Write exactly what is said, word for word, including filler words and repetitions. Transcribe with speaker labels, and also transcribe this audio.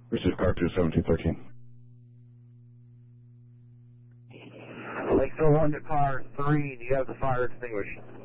Speaker 1: This is car two seventeen thirteen.
Speaker 2: Lakeville one to car three, do you have the fire extinguished?